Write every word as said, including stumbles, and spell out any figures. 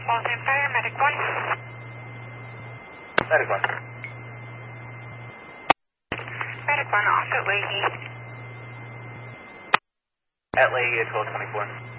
Boston Fire, Medic one. Medic one. Medic one, off at Leahy. At Leahy, twelve twenty-four.